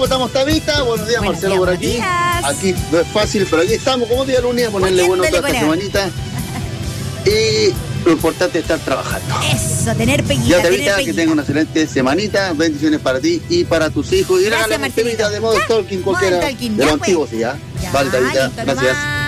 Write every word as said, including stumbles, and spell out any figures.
estamos, Tabita. Buenos días, Buenos Marcelo, días, por buenos aquí. días. Aquí no es fácil, pero aquí estamos. Como día lunes, a ponerle bueno toda esta semanita. Y lo importante es estar trabajando. Eso, tener peguita, Ya, tener Tabita, que peguita. tenga una excelente semanita. Bendiciones para ti y para tus hijos. Y Gracias, regálame un Marcelito. temita de modo Ya, talking modo cualquiera. talking, De ya, lo pues. antiguo, sí, ¿ya? Ya, Vale, Tabita. listo Gracias. nomás.